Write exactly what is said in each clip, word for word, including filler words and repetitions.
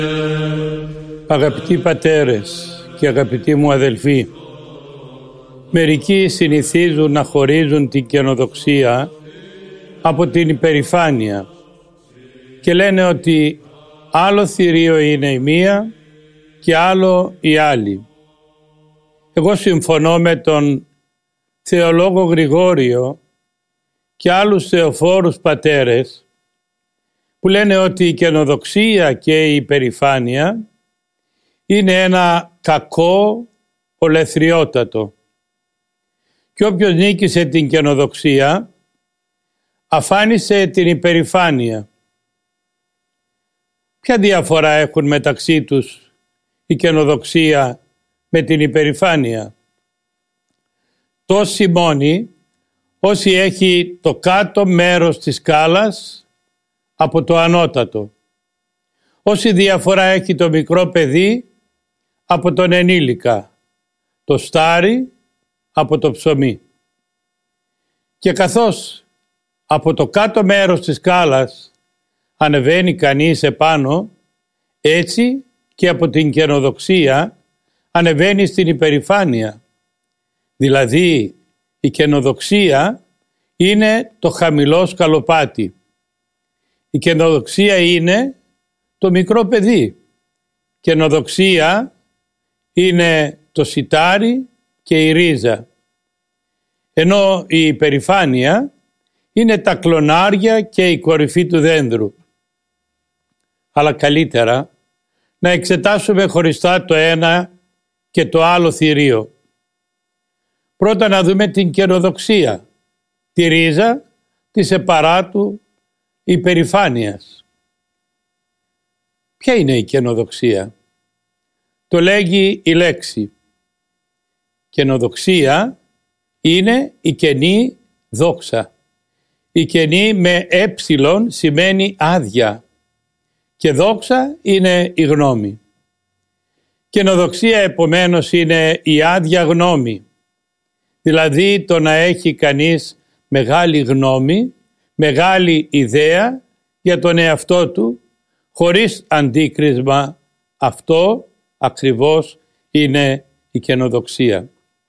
Αγαπητοί πατέρες και αγαπητοί μου αδελφοί, μερικοί συνηθίζουν να χωρίζουν την καινοδοξία από την υπερηφάνεια και λένε ότι άλλο θηρίο είναι η μία και άλλο η άλλη. Εγώ συμφωνώ με τον θεολόγο Γρηγόριο και άλλους θεοφόρους πατέρες που λένε ότι η καινοδοξία και η υπερηφάνεια είναι ένα κακό ολεθριότατο. Και όποιος νίκησε την καινοδοξία αφάνισε την υπερηφάνεια. Ποια διαφορά έχουν μεταξύ τους η καινοδοξία με την υπερηφάνεια? Τόσοι μόνοι όσοι έχει το κάτω μέρος της σκάλας από το ανώτατο. Όση διαφορά έχει το μικρό παιδί από τον ενήλικα, το στάρι από το ψωμί. Και καθώς από το κάτω μέρος της σκάλας ανεβαίνει κανείς επάνω, έτσι και από την καινοδοξία ανεβαίνει στην υπερηφάνεια. Δηλαδή η καινοδοξία είναι το χαμηλό σκαλοπάτι. Η καινοδοξία είναι το μικρό παιδί. Καινοδοξία είναι το σιτάρι και η ρίζα. Ενώ η υπερηφάνεια είναι τα κλονάρια και η κορυφή του δένδρου. Αλλά καλύτερα να εξετάσουμε χωριστά το ένα και το άλλο θηρίο. Πρώτα να δούμε την καινοδοξία, τη ρίζα της επαράτου υπερηφάνειας. Ποια είναι η καινοδοξία? Το λέγει η λέξη. Καινοδοξία είναι η καινή δόξα. Η καινή με έψιλον σημαίνει άδεια και δόξα είναι η γνώμη. Καινοδοξία επομένως είναι η άδεια γνώμη, δηλαδή το να έχει κανείς μεγάλη γνώμη, μεγάλη ιδέα για τον εαυτό του, χωρίς αντίκρισμα. Αυτό ακριβώς είναι η καινοδοξία.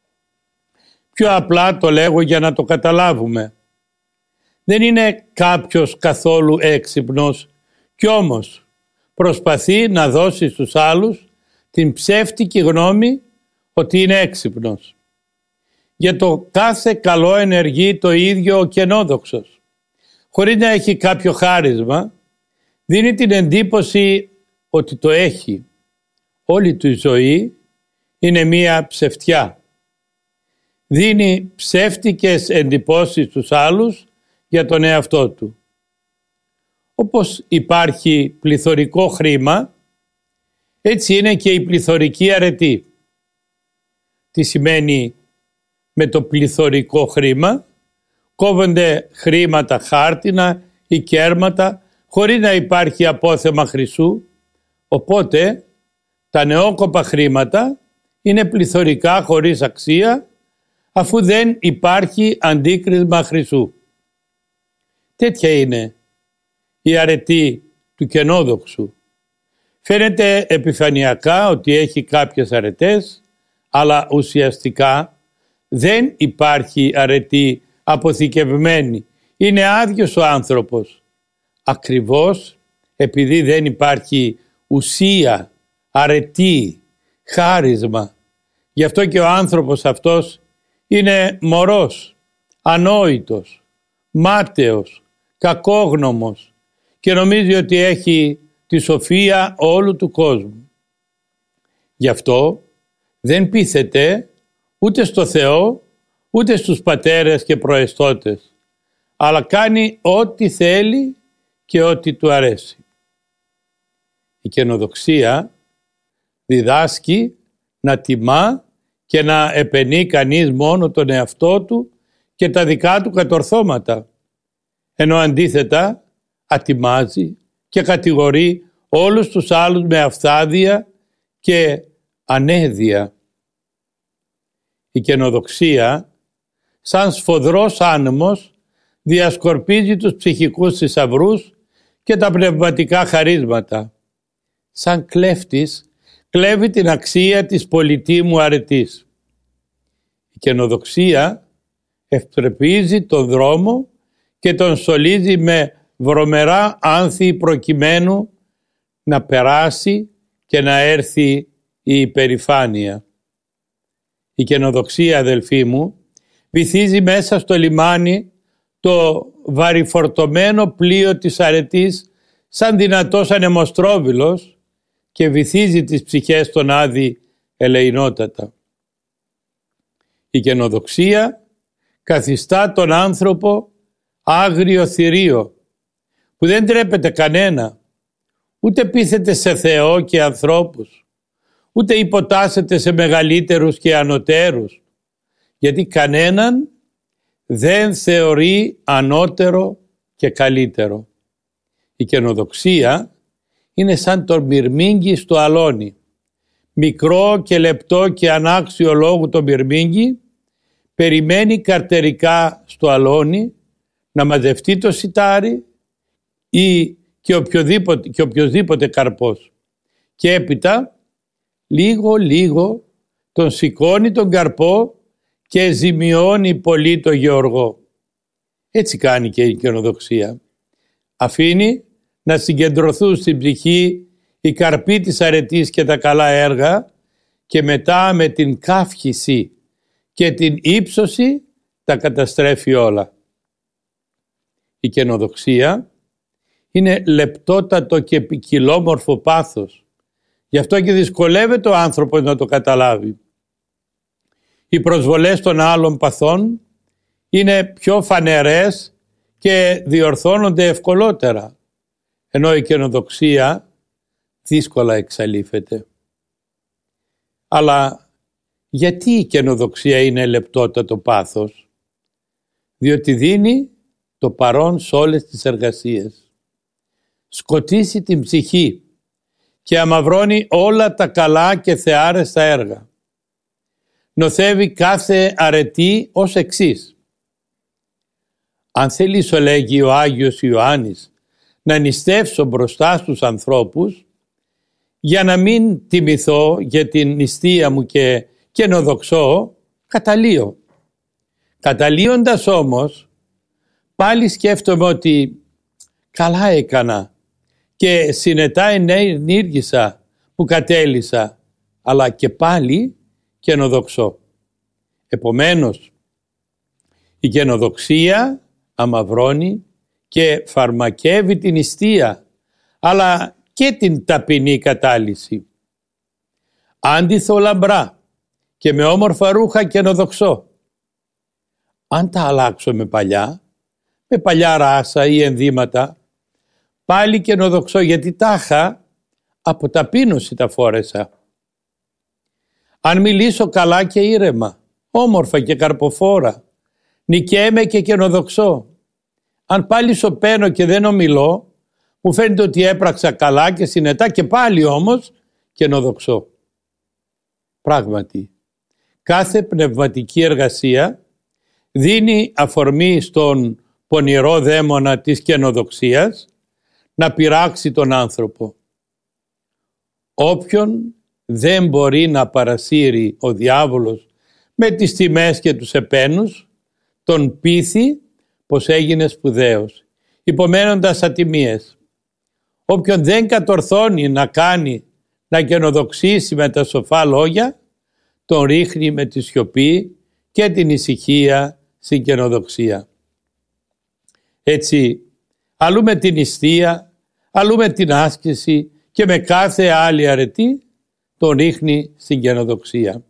Πιο απλά το λέγω για να το καταλάβουμε. Δεν είναι κάποιος καθόλου έξυπνος κι όμως προσπαθεί να δώσει στους άλλους την ψεύτικη γνώμη ότι είναι έξυπνος. Για το κάθε καλό ενεργεί το ίδιο ο καινόδοξος. Χωρίς να έχει κάποιο χάρισμα, δίνει την εντύπωση ότι το έχει. Όλη του η ζωή είναι μία ψευτιά. Δίνει ψεύτικες εντυπώσεις στους άλλους για τον εαυτό του. Όπως υπάρχει πληθωρικό χρήμα, έτσι είναι και η πληθωρική αρετή. Τι σημαίνει με το πληθωρικό χρήμα? Κόβονται χρήματα χάρτινα ή κέρματα χωρίς να υπάρχει απόθεμα χρυσού, οπότε τα νεόκοπα χρήματα είναι πληθωρικά χωρίς αξία αφού δεν υπάρχει αντίκρισμα χρυσού. Τέτοια είναι η αρετή του καινόδοξου. Φαίνεται επιφανειακά ότι έχει κάποιες αρετές, αλλά ουσιαστικά δεν υπάρχει αρετή αποθηκευμένη. Είναι άδειος ο άνθρωπος. Ακριβώς επειδή δεν υπάρχει ουσία, αρετή, χάρισμα. Γι' αυτό και ο άνθρωπος αυτός είναι μωρός, ανόητος, μάταιος, κακόγνωμος και νομίζει ότι έχει τη σοφία όλου του κόσμου. Γι' αυτό δεν πείθεται ούτε στο Θεό, ούτε στους πατέρες και προεστώτες, αλλά κάνει ό,τι θέλει και ό,τι του αρέσει. Η καινοδοξία διδάσκει να τιμά και να επενεί κανείς μόνο τον εαυτό του και τα δικά του κατορθώματα, ενώ αντίθετα ατιμάζει και κατηγορεί όλους τους άλλους με αυθάδεια και ανέδεια. Η καινοδοξία, σαν σφοδρός άνεμος, διασκορπίζει τους ψυχικούς θησαυρούς και τα πνευματικά χαρίσματα σαν κλέφτης κλέβει την αξία της πολιτή μου αρετής. Η καινοδοξία ευτρεπίζει τον δρόμο και τον στολίζει με βρωμερά άνθη προκειμένου να περάσει και να έρθει η υπερηφάνεια. Η καινοδοξία, αδελφοί μου, βυθίζει μέσα στο λιμάνι το βαρυφορτωμένο πλοίο της αρετής σαν δυνατός ανεμοστρόβιλος και βυθίζει τις ψυχές των άδει ελεηνότατα. Η καινοδοξία καθιστά τον άνθρωπο άγριο θηρίο που δεν τρέπεται κανένα, ούτε πείθεται σε Θεό και ανθρώπους, ούτε υποτάσσεται σε μεγαλύτερους και ανωτέρους, γιατί κανέναν δεν θεωρεί ανώτερο και καλύτερο. Η καινοδοξία είναι σαν το μυρμήγκι στο αλόνι. Μικρό και λεπτό και ανάξιο λόγου το μυρμήγκι περιμένει καρτερικά στο αλόνι να μαζευτεί το σιτάρι ή και οποιοδήποτε, και οποιοδήποτε καρπός. Και έπειτα λίγο λίγο τον σηκώνει τον καρπό και ζημιώνει πολύ το γεωργό. Έτσι κάνει και η καινοδοξία. Αφήνει να συγκεντρωθούν στην ψυχή οι καρποί της αρετής και τα καλά έργα και μετά με την καύχηση και την ύψωση τα καταστρέφει όλα. Η καινοδοξία είναι λεπτότατο και ποικιλόμορφο πάθος. Γι' αυτό και δυσκολεύεται ο άνθρωπος να το καταλάβει. Οι προσβολές των άλλων παθών είναι πιο φανερές και διορθώνονται ευκολότερα, ενώ η καινοδοξία δύσκολα εξαλείφεται. Αλλά γιατί η καινοδοξία είναι λεπτότατο πάθος? Διότι δίνει το παρόν σε όλες τις εργασίες. Σκοτήσει την ψυχή και αμαυρώνει όλα τα καλά και θεάρεστα έργα. Νοθεύει κάθε αρετή ως εξής. Αν θελήσω, λέγει ο Άγιος Ιωάννης, να νηστεύσω μπροστά στους ανθρώπους, για να μην τιμηθώ για την νηστεία μου και καινοδοξώ, καταλύω. Καταλύοντας όμως, πάλι σκέφτομαι ότι καλά έκανα και συνετά ενέργησα που κατέλησα, αλλά και πάλι καινοδοξώ. Επομένως, η καινοδοξία αμαυρώνει και φαρμακεύει την νηστεία, αλλά και την ταπεινή κατάλυση. Άντιθω λαμπρά και με όμορφα ρούχα καινοδοξώ. Αν τα αλλάξω με παλιά, με παλιά ράσα ή ενδύματα, πάλι καινοδοξώ, γιατί τάχα από ταπείνωση τα φόρεσα. Αν μιλήσω καλά και ήρεμα, όμορφα και καρποφόρα, νικέμαι και καινοδοξώ. Αν πάλι σωπαίνω και δεν ομιλώ, μου φαίνεται ότι έπραξα καλά και συνετά και πάλι όμως καινοδοξώ. Πράγματι, κάθε πνευματική εργασία δίνει αφορμή στον πονηρό δαίμονα της καινοδοξίας να πειράξει τον άνθρωπο. Όποιον δεν μπορεί να παρασύρει ο διάβολος με τις τιμές και τους επένους, τον πείθει πως έγινε σπουδαίος, υπομένοντας ατιμίες. Όποιον δεν κατορθώνει να κάνει, να καινοδοξήσει με τα σοφά λόγια, τον ρίχνει με τη σιωπή και την ησυχία στην καινοδοξία. Έτσι, αλλού με την νηστεία, αλλού με την άσκηση και με κάθε άλλη αρετή, τον ρίχνει στην καινοδοξία.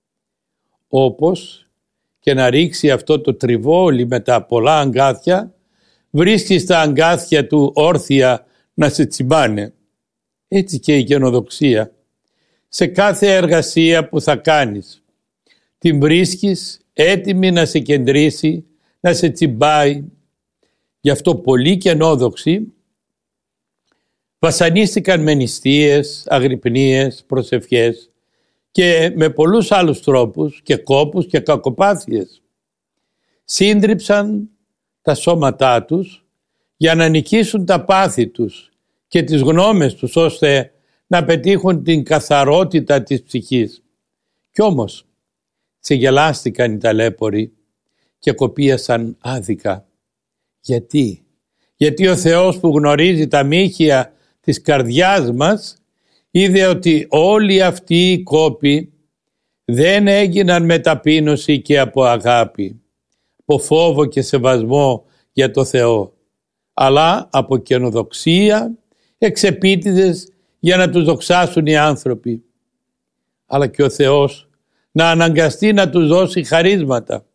Όπως και να ρίξει αυτό το τριβόλι με τα πολλά αγκάθια, βρίσκει στα αγκάθια του όρθια να σε τσιμπάνε. Έτσι και η καινοδοξία. Σε κάθε εργασία που θα κάνεις, την βρίσκεις έτοιμη να σε κεντρήσει, να σε τσιμπάει. Γι' αυτό πολλοί καινόδοξοι βασανίστηκαν με νηστείες, αγρυπνίες, προσευχές και με πολλούς άλλους τρόπους και κόπους και κακοπάθειες. Σύντριψαν τα σώματά τους για να νικήσουν τα πάθη τους και τις γνώμες τους, ώστε να πετύχουν την καθαρότητα της ψυχής. Κι όμως ξεγελάστηκαν οι ταλέποροι και κοπίασαν άδικα. Γιατί? Γιατί ο Θεός που γνωρίζει τα μύχια της καρδιάς μας είδε ότι όλοι αυτοί οι κόποι δεν έγιναν με ταπείνωση και από αγάπη, από φόβο και σεβασμό για το Θεό, αλλά από καινοδοξία, εξεπίτηδες για να τους δοξάσουν οι άνθρωποι. Αλλά και ο Θεός να αναγκαστεί να τους δώσει χαρίσματα.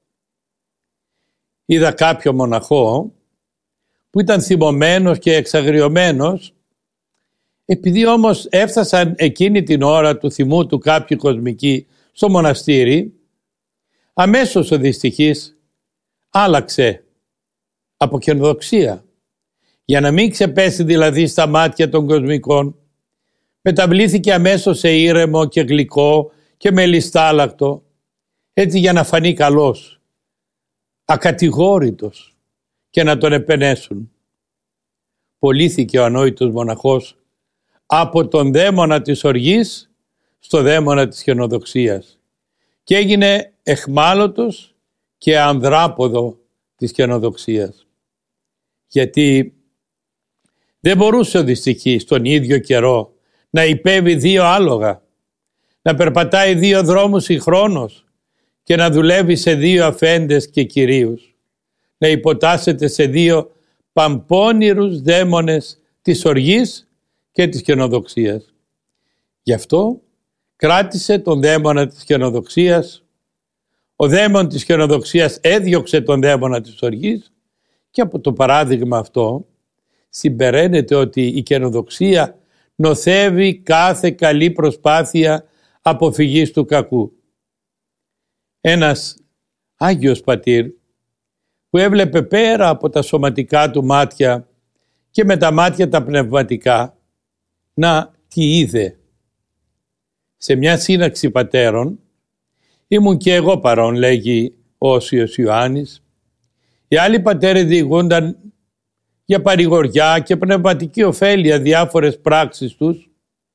Είδα κάποιο μοναχό που ήταν θυμωμένος και εξαγριωμένος, επειδή όμως έφτασαν εκείνη την ώρα του θυμού του κάποιοι κοσμικοί στο μοναστήρι, αμέσως ο δυστυχής άλλαξε από καινοδοξία, για να μην ξεπέσει δηλαδή στα μάτια των κοσμικών. Μεταβλήθηκε αμέσως σε ήρεμο και γλυκό και μελιστάλακτο, έτσι για να φανεί καλός, ακατηγόρητος και να τον επενέσουν. Πωλήθηκε ο ανόητος μοναχός από τον δαίμονα της οργής στο δαίμονα της καινοδοξίας και έγινε εχμάλωτος και ανδράποδο της καινοδοξίας. Γιατί δεν μπορούσε ο δυστυχής τον ίδιο καιρό να υπέβει δύο άλογα, να περπατάει δύο δρόμους συγχρόνως και να δουλεύει σε δύο αφέντες και κυρίους, να υποτάσσεται σε δύο παμπώνηρους δαίμονες της οργής και της καινοδοξίας. Γι' αυτό κράτησε τον δαίμονα της καινοδοξίας, ο δαίμον της καινοδοξίας έδιωξε τον δαίμονα της οργής και από το παράδειγμα αυτό συμπεραίνεται ότι η καινοδοξία νοθεύει κάθε καλή προσπάθεια αποφυγής του κακού. Ένας Άγιος Πατήρ που έβλεπε πέρα από τα σωματικά του μάτια και με τα μάτια τα πνευματικά, να τι είδε. Σε μια σύναξη πατέρων ήμουν και εγώ παρόν, λέγει ο Όσιος Ιωάννης. Οι άλλοι πατέρες διηγούνταν για παρηγοριά και πνευματική ωφέλεια διάφορες πράξεις τους.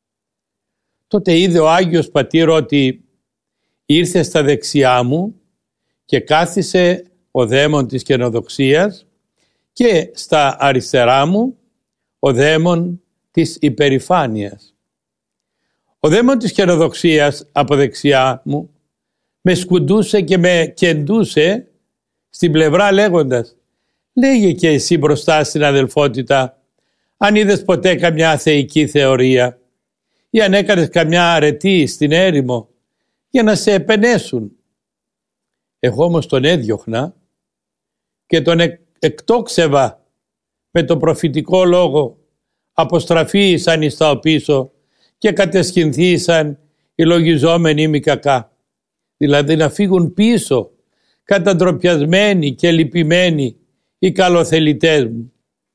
Τότε είδε ο Άγιος Πατήρ ότι ήρθε στα δεξιά μου και κάθισε ο δαίμον της καινοδοξίας και στα αριστερά μου ο δαίμον της υπερηφάνειας. Ο δαίμον της καινοδοξίας από δεξιά μου με σκουντούσε και με κεντούσε στην πλευρά λέγοντας: «Λέγε και εσύ μπροστά στην αδελφότητα αν είδες ποτέ καμιά θεϊκή θεωρία ή αν έκανες καμιά αρετή στην έρημο για να σε επενέσουν». Εγώ όμως τον έδιωχνα και τον εκ, εκτόξευα με το προφητικό λόγο: «Αποστραφήσαν εις τα οπίσω και κατεσχυνθήσαν οι λογιζόμενοι μη κακά». Δηλαδή να φύγουν πίσω καταντροπιασμένοι και λυπημένοι οι καλοθελητές μου.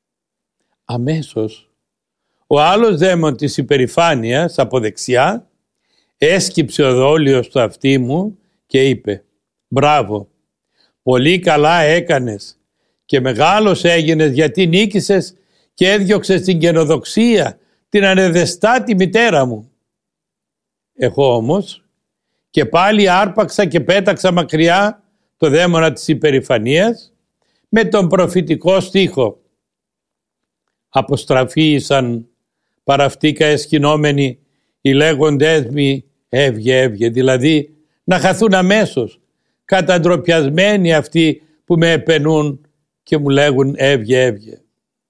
Αμέσως ο άλλος δαίμον της υπερηφάνειας από δεξιά έσκυψε ο δόλιος στο αυτί μου και είπε: «Μπράβο, πολύ καλά έκανες και μεγάλος έγινες, γιατί νίκησες και έδιωξες την καινοδοξία, την ανεδεστάτη μητέρα μου». Εγώ όμως και πάλι άρπαξα και πέταξα μακριά το δαίμονα της υπερηφανίας με τον προφητικό στίχο: «Αποστραφήσαν παραυτήκα εσκηνόμενοι οι λέγοντές μη έβγε έβγε», δηλαδή να χαθούν αμέσως, καταντροπιασμένοι αυτοί που με επενούν και μου λέγουν έβγε έβγε.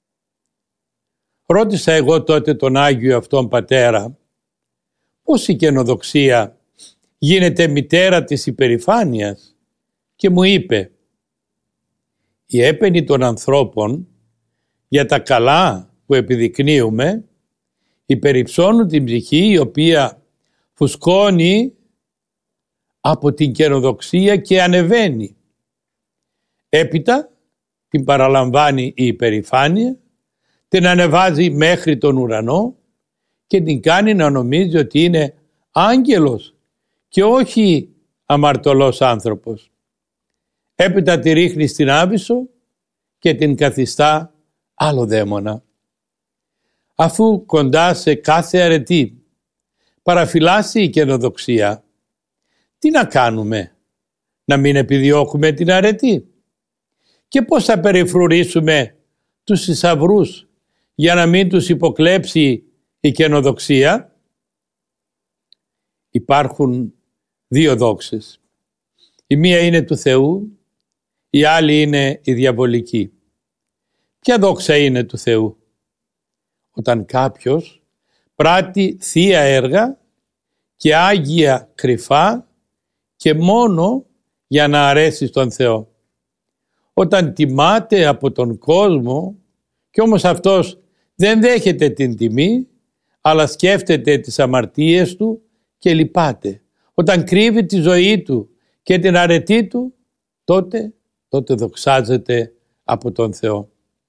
Ρώτησα εγώ τότε τον Άγιο αυτόν πατέρα πώς η καινοδοξία γίνεται μητέρα της υπερηφάνειας και μου είπε: «Η έπαινη των ανθρώπων για τα καλά που επιδεικνύουμε υπερυψώνουν την ψυχή, η οποία φουσκώνει από την καινοδοξία και ανεβαίνει. Έπειτα την παραλαμβάνει η υπερηφάνεια, την ανεβάζει μέχρι τον ουρανό και την κάνει να νομίζει ότι είναι άγγελος και όχι αμαρτωλός άνθρωπος. Έπειτα τη ρίχνει στην άβυσσο και την καθιστά άλλο δαίμονα. Αφού κοντά σε κάθε αρετή παραφυλάσει η καινοδοξία, τι να κάνουμε? Να μην επιδιώκουμε την αρετή? Και πώς θα περιφρουρήσουμε τους θησαυρούς για να μην τους υποκλέψει η καινοδοξία? Υπάρχουν δύο δόξες. Η μία είναι του Θεού, η άλλη είναι η διαβολική. Ποια δόξα είναι του Θεού? Όταν κάποιος πράττει θεία έργα και άγια κρυφά και μόνο για να αρέσει στον Θεό. Όταν τιμάται από τον κόσμο και όμως αυτός δεν δέχεται την τιμή, αλλά σκέφτεται τις αμαρτίες του και λυπάται. Όταν κρύβει τη ζωή του και την αρετή του, τότε, τότε δοξάζεται από τον Θεό.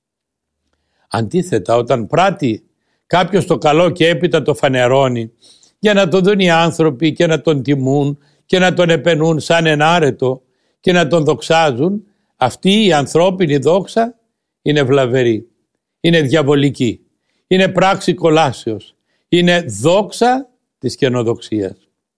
Αντίθετα, όταν πράττει κάποιος το καλό και έπειτα το φανερώνει για να τον δουν οι άνθρωποι και να τον τιμούν και να τον επενούν σαν ενάρετο και να τον δοξάζουν, αυτή η ανθρώπινη δόξα είναι βλαβερή, είναι διαβολική, είναι πράξη κολάσεως, είναι δόξα της καινοδοξίας.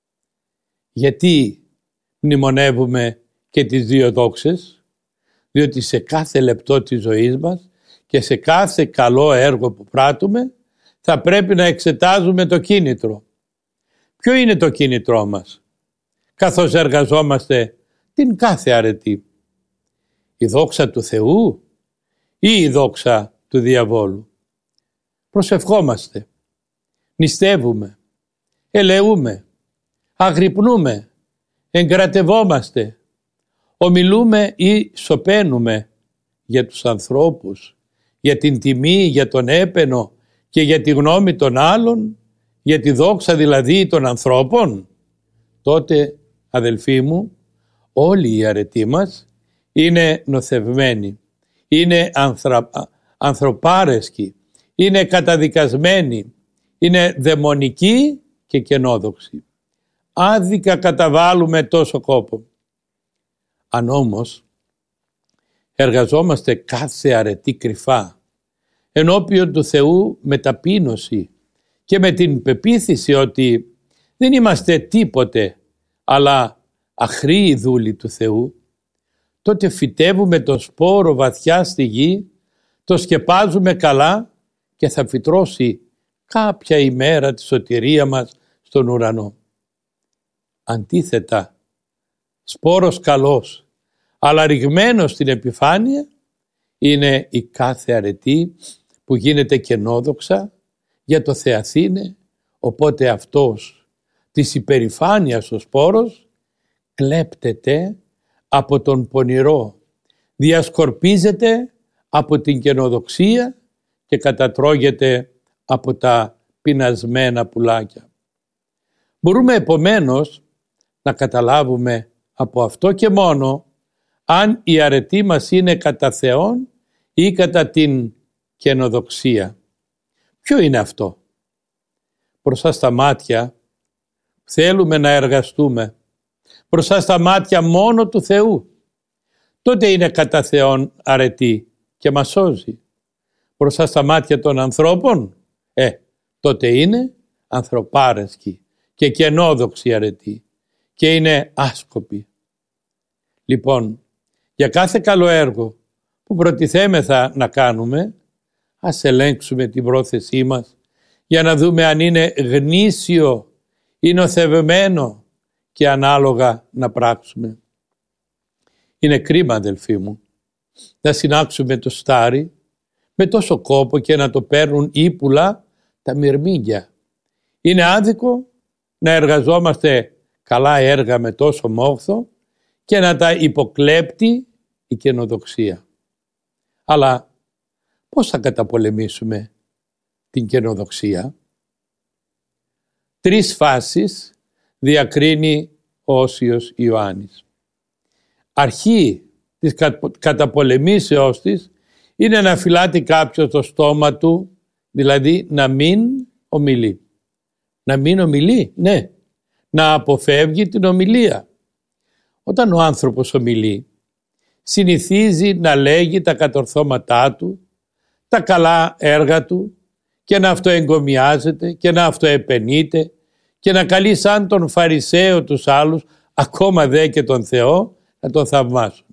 Γιατί μνημονεύουμε και τις δύο δόξες? Διότι σε κάθε λεπτό της ζωής μας και σε κάθε καλό έργο που πράττουμε θα πρέπει να εξετάζουμε το κίνητρο. Ποιο είναι το κίνητρό μας καθώς εργαζόμαστε την κάθε αρετή? Η δόξα του Θεού ή η δόξα του διαβόλου? Προσευχόμαστε, νηστεύουμε, ελεούμε, αγρυπνούμε, εγκρατευόμαστε, ομιλούμε ή σωπαίνουμε για τους ανθρώπους, για την τιμή, για τον έπαινο και για τη γνώμη των άλλων, για τη δόξα δηλαδή των ανθρώπων. Τότε, αδελφοί μου, όλη η αρετή μας είναι νοθευμένη, είναι ανθρω... ανθρωπάρεσκη, είναι καταδικασμένη, είναι δαιμονική και καινόδοξη. Άδικα καταβάλουμε τόσο κόπο. Αν όμως εργαζόμαστε κάθε αρετή κρυφά, ενώπιον του Θεού με ταπείνωση και με την πεποίθηση ότι δεν είμαστε τίποτε αλλά αχρήοι δούλοι του Θεού, τότε φυτεύουμε το σπόρο βαθιά στη γη, το σκεπάζουμε καλά και θα φυτρώσει κάποια ημέρα τη σωτηρία μας στον ουρανό. Αντίθετα, σπόρος καλός, αλλά ρηγμένος στην επιφάνεια, είναι η κάθε αρετή που γίνεται καινόδοξα για το Θεαθήνε, οπότε αυτός της υπερηφάνειας ο σπόρος κλέπτεται από τον πονηρό, διασκορπίζεται από την καινοδοξία και κατατρώγεται από τα πεινασμένα πουλάκια. Μπορούμε επομένως να καταλάβουμε από αυτό και μόνο αν η αρετή μας είναι κατά Θεόν ή κατά την καινοδοξία. Ποιο είναι αυτό? Μπροστά στα μάτια θέλουμε να εργαστούμε, μπροστά στα μάτια μόνο του Θεού, τότε είναι κατά Θεόν αρετή και μας σώζει. Μπροστά στα μάτια των ανθρώπων, ε, τότε είναι ανθρωπάρεσκη και καινόδοξη αρετή και είναι άσκοπη. Λοιπόν, για κάθε καλό έργο που προτιθέμεθα να κάνουμε, ας ελέγξουμε την πρόθεσή μας για να δούμε αν είναι γνήσιο, είναι οθευμένο και ανάλογα να πράξουμε. Είναι κρίμα, αδελφοί μου, να συνάξουμε το στάρι με τόσο κόπο και να το παίρνουν ύπουλα τα μυρμήγκια. Είναι άδικο να εργαζόμαστε καλά έργα με τόσο μόχθο και να τα υποκλέπτει η καινοδοξία. Αλλά πώς θα καταπολεμήσουμε την καινοδοξία? Τρεις φάσεις διακρίνει ο Όσιος Ιωάννης. Αρχή της καταπολεμήσεώς της είναι να φυλάτει κάποιος το στόμα του, δηλαδή να μην ομιλεί. Να μην ομιλεί, ναι. Να αποφεύγει την ομιλία. Όταν ο άνθρωπος ομιλεί, συνηθίζει να λέγει τα κατορθώματά του, τα καλά έργα του και να αυτοεγκομιάζεται και να αυτοεπαινείται και να καλεί σαν τον Φαρισαίο τους άλλους, ακόμα δε και τον Θεό, να τον θαυμάσουν.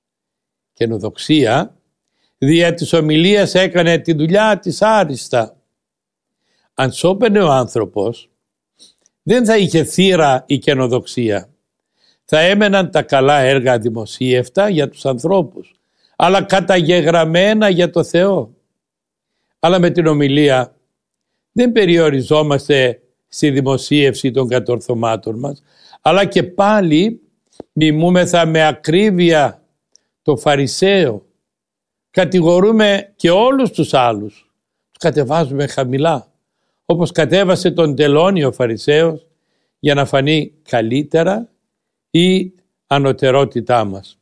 Καινοδοξία δια της ομιλίας έκανε τη δουλειά της άριστα. Αν σώπαινε ο άνθρωπος, δεν θα είχε θύρα η καινοδοξία. Θα έμεναν τα καλά έργα αδημοσίευτα για τους ανθρώπους, αλλά καταγεγραμμένα για το Θεό. Αλλά με την ομιλία δεν περιοριζόμαστε στη δημοσίευση των κατορθωμάτων μας, αλλά και πάλι μιμούμεθα με ακρίβεια το Φαρισαίο. Κατηγορούμε και όλους τους άλλους. Τους κατεβάζουμε χαμηλά, όπως κατέβασε τον τελώνη ο Φαρισαίος για να φανεί καλύτερα η ανωτερότητά μας.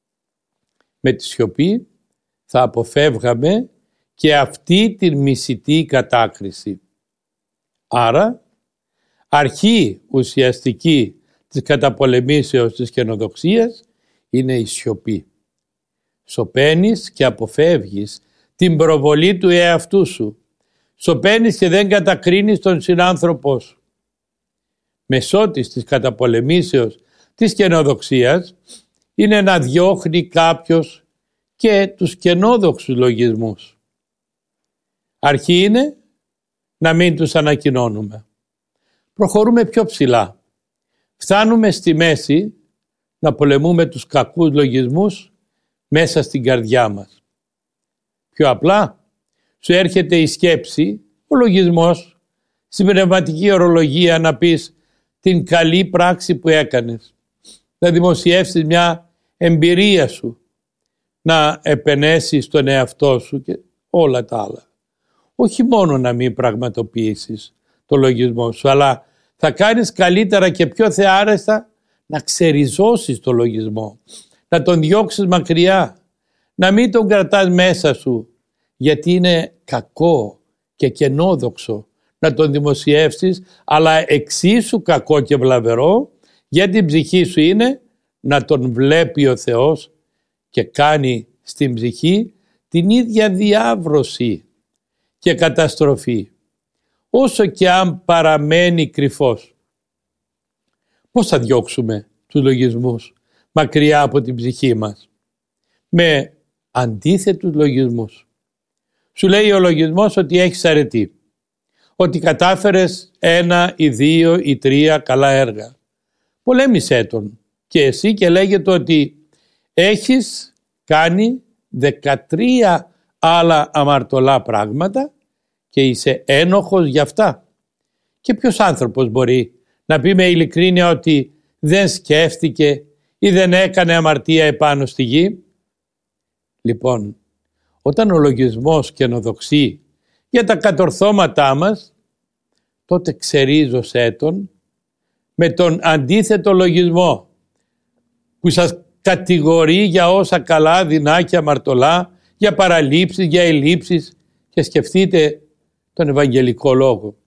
Με τη σιωπή θα αποφεύγαμε και αυτή την μισητή κατάκριση. Άρα, αρχή ουσιαστική της καταπολεμήσεως της καινοδοξίας είναι η σιωπή. Σωπαίνεις και αποφεύγεις την προβολή του εαυτού σου. Σωπαίνεις και δεν κατακρίνεις τον συνάνθρωπό σου. Μεσότης της καταπολεμήσεως της καινοδοξίας είναι να διώχνει κάποιος και τους καινόδοξους λογισμούς. Αρχή είναι να μην τους ανακοινώνουμε. Προχωρούμε πιο ψηλά. Φτάνουμε στη μέση να πολεμούμε τους κακούς λογισμούς μέσα στην καρδιά μας. Πιο απλά σου έρχεται η σκέψη, ο λογισμός, στην πνευματική ορολογία να πεις την καλή πράξη που έκανες, να δημοσιεύσεις μια εμπειρία σου, να επενέσεις τον εαυτό σου και όλα τα άλλα. Όχι μόνο να μην πραγματοποιήσεις το λογισμό σου, αλλά θα κάνεις καλύτερα και πιο θεάρεστα να ξεριζώσεις το λογισμό, να τον διώξεις μακριά, να μην τον κρατάς μέσα σου, γιατί είναι κακό και κενόδοξο να τον δημοσιεύσεις, αλλά εξίσου κακό και βλαβερό για την ψυχή σου είναι να τον βλέπει ο Θεός και κάνει στην ψυχή την ίδια διάβρωση και καταστροφή, όσο και αν παραμένει κρυφός. Πώς θα διώξουμε τους λογισμούς μακριά από την ψυχή μας? Με αντίθετους λογισμούς. Σου λέει ο λογισμός ότι έχεις αρετή, ότι κατάφερες ένα ή δύο ή τρία καλά έργα. Πολέμησέ τον και εσύ και λέγεται ότι έχεις κάνει δεκατρία άλλα αμαρτωλά πράγματα και είσαι ένοχος για αυτά. Και ποιος άνθρωπος μπορεί να πει με ειλικρίνεια ότι δεν σκέφτηκε ή δεν έκανε αμαρτία επάνω στη γη? Λοιπόν, όταν ο λογισμός καινοδοξεί για τα κατορθώματά μας, τότε ξερίζωσέ τον με τον αντίθετο λογισμό που σας κατηγορεί για όσα καλά, δεινά και αμαρτωλά, για παραλήψεις, για ελλείψεις, και σκεφτείτε τον Ευαγγελικό Λόγο.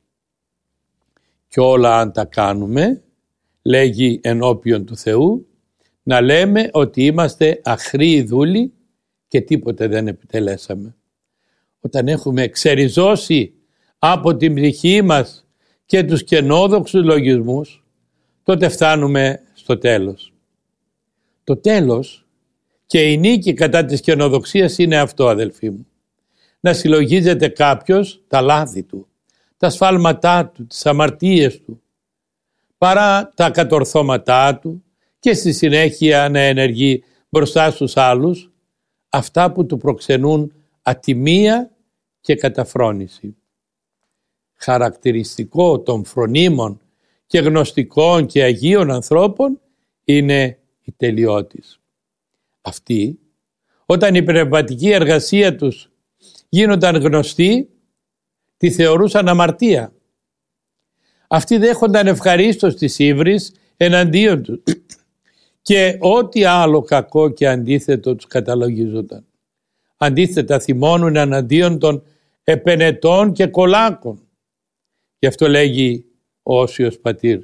Και όλα αν τα κάνουμε, λέγει ενώπιον του Θεού, να λέμε ότι είμαστε αχρήοι δούλοι και τίποτε δεν επιτελέσαμε. Όταν έχουμε ξεριζώσει από την ψυχή μας και τους καινόδοξους λογισμούς, τότε φτάνουμε στο τέλος. Το τέλος και η νίκη κατά της καινοδοξίας είναι αυτό, αδελφοί μου. Να συλλογίζεται κάποιος τα λάθη του, τα σφάλματά του, τις αμαρτίες του, παρά τα κατορθώματά του και στη συνέχεια να ενεργεί μπροστά στους άλλους αυτά που του προξενούν ατιμία και καταφρόνηση. Χαρακτηριστικό των φρονίμων και γνωστικών και αγίων ανθρώπων είναι η τελειότης. Αυτοί, όταν η πνευματική εργασία τους γίνονταν γνωστοί, τη θεωρούσαν αμαρτία. Αυτοί δέχονταν ευχαρίστως τις ύβρις εναντίον τους και ό,τι άλλο κακό και αντίθετο τους καταλογίζονταν. Αντίθετα θυμώνουν εναντίον των επενετών και κολάκων. Γι' αυτό λέγει ο Όσιος Πατήρ: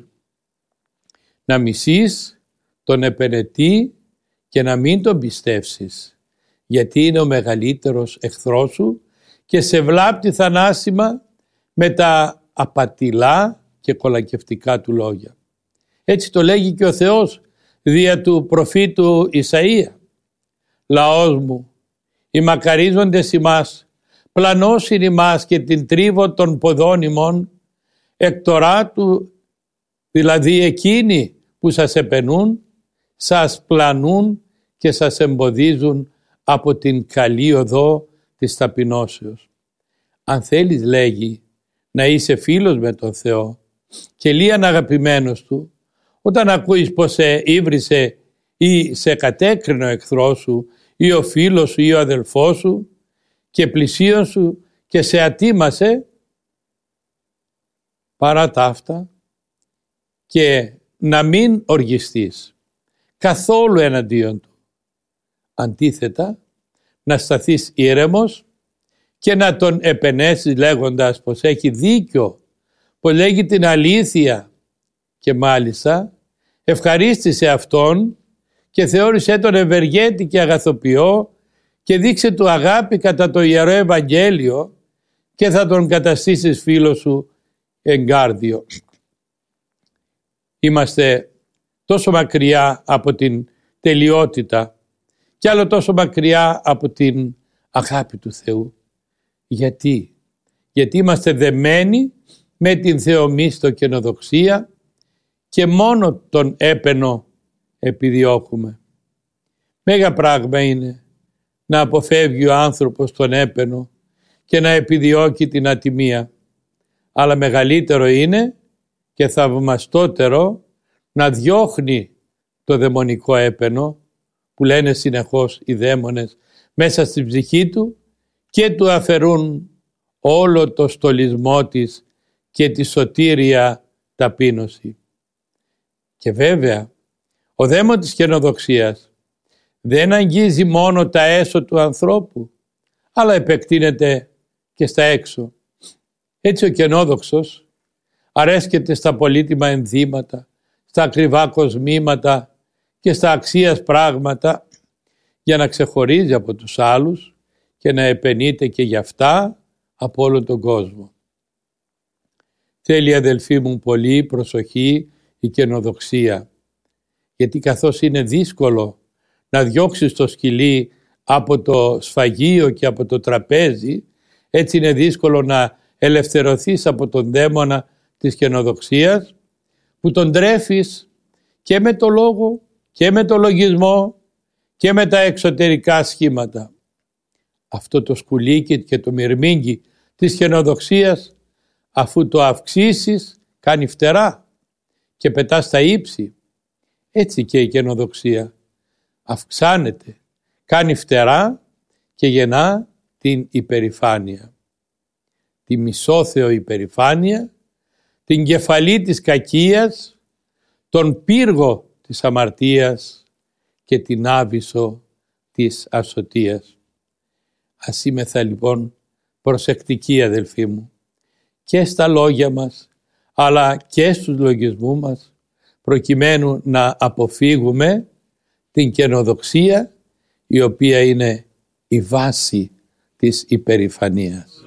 να μισείς τον επενετή και να μην τον πιστεύσεις, γιατί είναι ο μεγαλύτερος εχθρός σου και σε βλάπτει θανάσιμα με τα απατηλά και κολακευτικά του λόγια. Έτσι το λέγει και ο Θεός δια του προφήτου Ισαΐα. «Λαός μου, οι μακαρίζοντες ημάς, πλανώσιν ημάς και την τρίβο των ποδών ημών, εκ τωρά του, δηλαδή εκείνοι που σας επενούν, σας πλανούν και σας εμποδίζουν από την καλή οδό της ταπεινώσεως». Αν θέλεις, λέγει, να είσαι φίλος με τον Θεό και λίγαν αγαπημένος Του, όταν ακούεις πως σε ύβρισε ή σε κατέκρινε ο εχθρός σου ή ο φίλος σου ή ο αδελφός σου και πλησίον σου και σε ατίμασε, παρά τα αυτά και να μην οργιστείς καθόλου εναντίον του. Αντίθετα, να σταθείς ήρεμος και να τον επενέσεις λέγοντας πως έχει δίκιο, πως λέγει την αλήθεια και μάλιστα ευχαρίστησε αυτόν και θεώρησε τον ευεργέτη και αγαθοποιό και δείξε του αγάπη κατά το Ιερό Ευαγγέλιο και θα τον καταστήσεις φίλο σου εγκάρδιο. Είμαστε τόσο μακριά από την τελειότητα και άλλο τόσο μακριά από την αγάπη του Θεού. Γιατί? Γιατί είμαστε δεμένοι με την θεομίστο καινοδοξία και μόνο τον έπαινο επιδιώκουμε. Μέγα πράγμα είναι να αποφεύγει ο άνθρωπος τον έπαινο και να επιδιώκει την ατιμία. Αλλά μεγαλύτερο είναι και θαυμαστότερο να διώχνει το δαιμονικό έπαινο που λένε συνεχώς οι δαίμονες μέσα στην ψυχή του και του αφαιρούν όλο το στολισμό της και τη σωτήρια ταπείνωση. Και βέβαια ο δαίμον της καινοδοξίας δεν αγγίζει μόνο τα έσω του ανθρώπου, αλλά επεκτείνεται και στα έξω. Έτσι ο καινόδοξος αρέσκεται στα πολύτιμα ενδύματα, στα ακριβά κοσμήματα και στα αξίας πράγματα για να ξεχωρίζει από τους άλλους και να επενείται και γι' αυτά από όλο τον κόσμο. Θέλει, αδελφοί μου, πολύ προσοχή η καινοδοξία, γιατί καθώς είναι δύσκολο να διώξεις το σκυλί από το σφαγείο και από το τραπέζι, έτσι είναι δύσκολο να ελευθερωθείς από τον δαίμονα της καινοδοξίας που τον τρέφεις και με το λόγο και με το λογισμό και με τα εξωτερικά σχήματα. Αυτό το σκουλίκι και το μυρμήγκι της καινοδοξίας, αφού το αυξήσεις, κάνει φτερά και πετά στα ύψη. Έτσι και η καινοδοξία αυξάνεται, κάνει φτερά και γεννά την υπερηφάνεια. Τη μισόθεο υπερηφάνεια, την κεφαλή της κακίας, τον πύργο της αμαρτίας και την άβυσσο της ασωτείας. Ας είμεθα λοιπόν προσεκτικοί, αδελφοί μου, και στα λόγια μας αλλά και στους λογισμούς μας, προκειμένου να αποφύγουμε την καινοδοξία, η οποία είναι η βάση της υπερηφανίας.